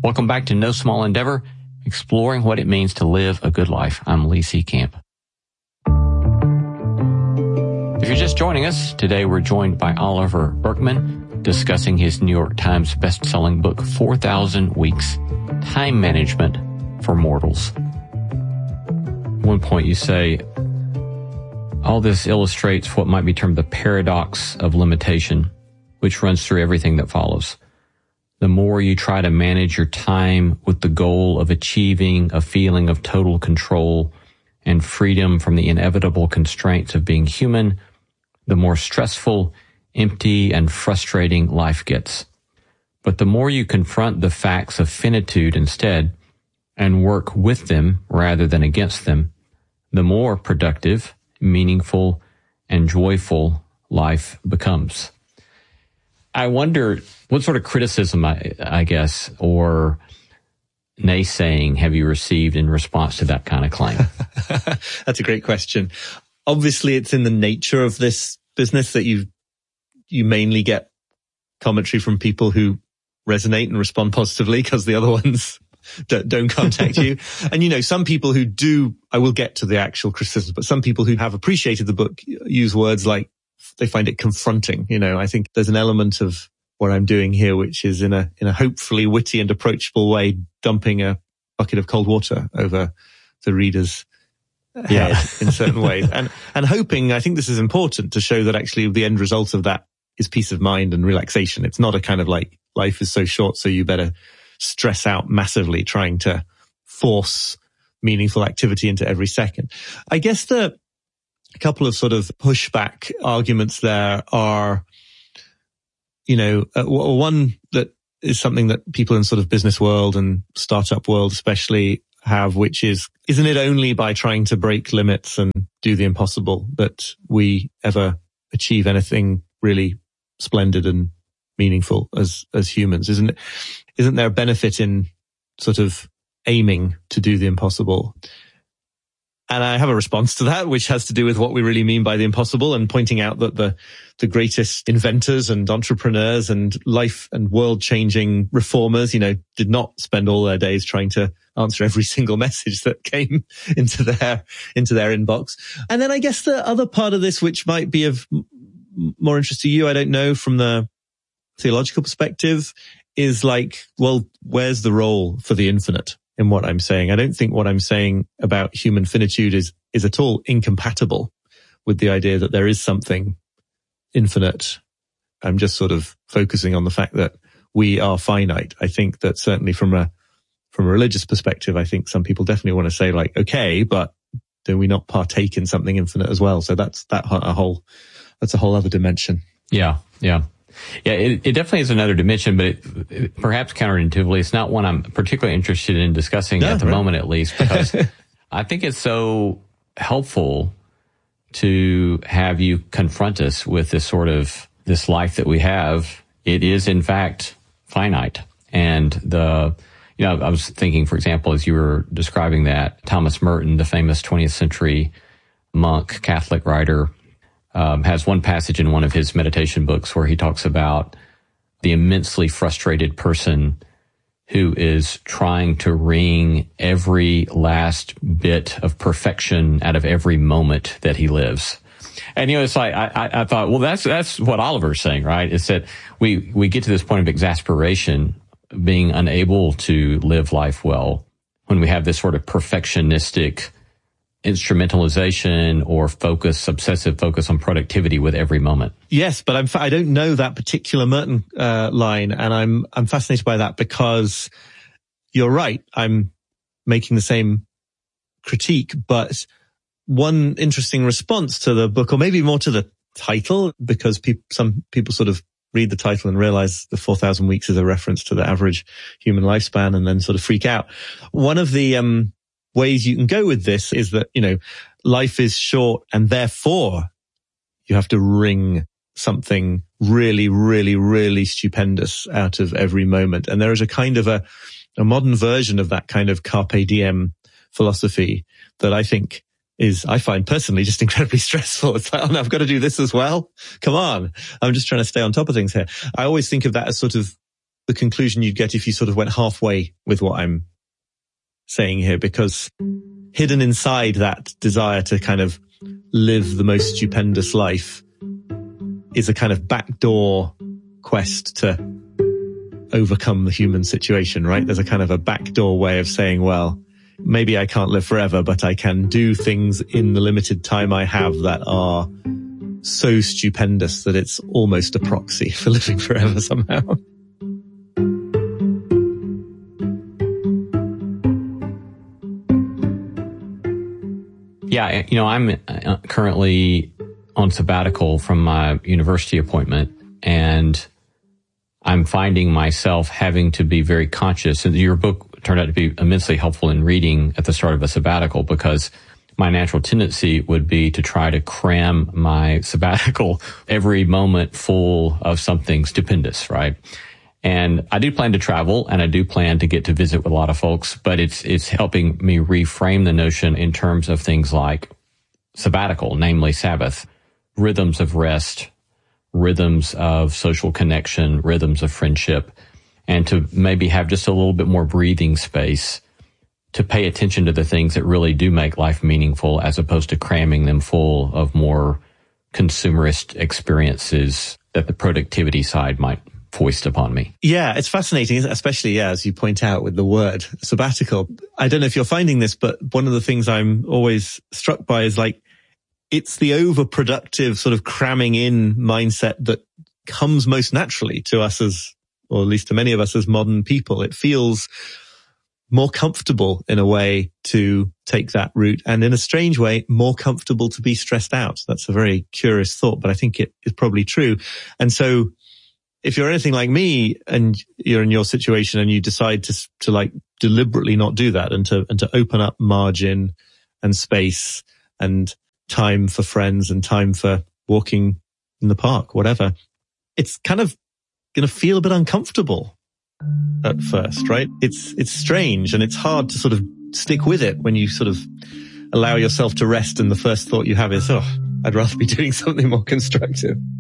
Welcome back to No Small Endeavor, exploring what it means to live a good life. I'm Lee C. Camp. If you're just joining us, today we're joined by Oliver Burkeman discussing his New York Times best-selling book, 4,000 Weeks, Time Management for Mortals. At one point you say, all this illustrates what might be termed the paradox of limitation, which runs through everything that follows. The more you try to manage your time with the goal of achieving a feeling of total control and freedom from the inevitable constraints of being human, the more stressful, empty, and frustrating life gets. But the more you confront the facts of finitude instead and work with them rather than against them, the more productive, meaningful, and joyful life becomes. I wonder what sort of criticism, I guess, or naysaying have you received in response to that kind of claim? That's a great question. Obviously, it's in the nature of this business that you mainly get commentary from people who resonate and respond positively, because the other ones don't contact you. And, some people who do, I will get to the actual criticism, but some people who have appreciated the book use words like they find it confronting. I think there's an element of what I'm doing here, which is in a hopefully witty and approachable way, dumping a bucket of cold water over the reader's head in certain ways. And hoping, I think this is important to show that actually the end result of that is peace of mind and relaxation. It's not a kind of like life is so short, so you better stress out massively trying to force meaningful activity into every second. I guess a couple of sort of pushback arguments there are, one that is something that people in sort of business world and startup world especially have, which is, isn't it only by trying to break limits and do the impossible that we ever achieve anything really splendid and meaningful as humans? Isn't there a benefit in sort of aiming to do the impossible? And I have a response to that, which has to do with what we really mean by the impossible, and pointing out that the greatest inventors and entrepreneurs and life and world-changing reformers, did not spend all their days trying to answer every single message that came into their inbox. And then I guess the other part of this, which might be of more interest to you, I don't know, from the theological perspective, is like, well, where's the role for the infinite in what I'm saying? I don't think what I'm saying about human finitude is at all incompatible with the idea that there is something infinite. I'm just sort of focusing on the fact that we are finite. I think that certainly from a religious perspective, I think some people definitely want to say like, okay, but do we not partake in something infinite as well? So that's a whole other dimension. Yeah. It definitely is another dimension, but it, perhaps counterintuitively, it's not one I'm particularly interested in discussing at the moment, at least, because I think it's so helpful to have you confront us with this life that we have. It is, in fact, finite. And I was thinking, for example, as you were describing that, Thomas Merton, the famous 20th century monk, Catholic writer, has one passage in one of his meditation books where he talks about the immensely frustrated person who is trying to wring every last bit of perfection out of every moment that he lives. And, it's like, I thought, well, that's what Oliver's saying, right? It's that we get to this point of exasperation, being unable to live life well when we have this sort of perfectionistic instrumentalization or obsessive focus on productivity with every moment. Yes, but I don't know that particular Merton line, and I'm fascinated by that because you're right. I'm making the same critique, but one interesting response to the book, or maybe more to the title, because some people sort of read the title and realize the 4,000 weeks is a reference to the average human lifespan and then sort of freak out. One of the ways you can go with this is that, life is short and therefore you have to wring something really, really, really stupendous out of every moment. And there is a kind of a modern version of that kind of carpe diem philosophy that I think I find personally just incredibly stressful. It's like, oh no, I've got to do this as well. Come on. I'm just trying to stay on top of things here. I always think of that as sort of the conclusion you'd get if you sort of went halfway with what I'm saying here, because hidden inside that desire to kind of live the most stupendous life is a kind of backdoor quest to overcome the human situation, right? There's a kind of a backdoor way of saying, well, maybe I can't live forever, but I can do things in the limited time I have that are so stupendous that it's almost a proxy for living forever somehow. Yeah, I'm currently on sabbatical from my university appointment, and I'm finding myself having to be very conscious. And your book turned out to be immensely helpful in reading at the start of a sabbatical, because my natural tendency would be to try to cram my sabbatical every moment full of something stupendous, right? And I do plan to travel, and I do plan to get to visit with a lot of folks, but it's helping me reframe the notion in terms of things like sabbatical, namely Sabbath, rhythms of rest, rhythms of social connection, rhythms of friendship, and to maybe have just a little bit more breathing space to pay attention to the things that really do make life meaningful, as opposed to cramming them full of more consumerist experiences that the productivity side might foist upon me. Yeah, it's fascinating, especially, as you point out, with the word sabbatical. I don't know if you're finding this, but one of the things I'm always struck by is like, it's the overproductive sort of cramming in mindset that comes most naturally to us as, or at least to many of us as modern people. It feels more comfortable in a way to take that route, and in a strange way, more comfortable to be stressed out. That's a very curious thought, but I think it is probably true. And so if you're anything like me and you're in your situation and you decide to like deliberately not do that and to open up margin and space and time for friends and time for walking in the park, whatever, it's kind of going to feel a bit uncomfortable at first, right? It's strange, and it's hard to sort of stick with it when you sort of allow yourself to rest and the first thought you have is, oh, I'd rather be doing something more constructive.